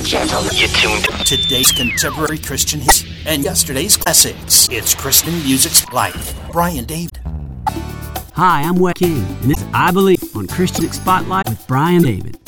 and gentlemen, you tuned today's contemporary Christian hits and yesterday's classics. It's Christian Music's Life. Brian David. Hi, I'm Wes King, and this is I Believe on Christian Spotlight with Brian David.